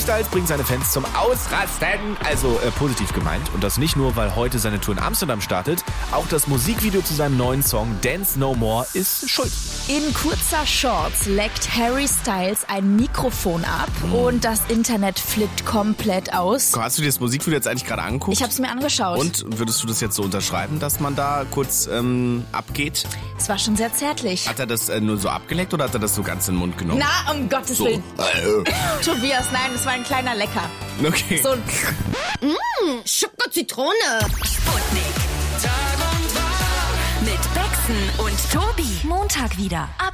Styles bringt seine Fans zum Ausrasten, also positiv gemeint. Und das nicht nur, weil heute seine Tour in Amsterdam startet. Auch das Musikvideo zu seinem neuen Song Dance No More ist schuld. In kurzer Shorts leckt Harry Styles ein Mikrofon ab und das Internet flippt komplett aus. Hast du dir das Musikvideo jetzt eigentlich gerade angeguckt? Ich habe es mir angeschaut. Und würdest du das jetzt so unterschreiben, dass man da kurz abgeht? Es war schon sehr zärtlich. Hat er das nur so abgeleckt oder hat er das so ganz in den Mund genommen? Na, um Gottes Willen. Tobias, nein, es war ein kleiner Lecker. Okay. So ein Schoko-Zitrone. Sputnik. Tag und Tag mit Bexen und Tobi. Montag wieder. Ab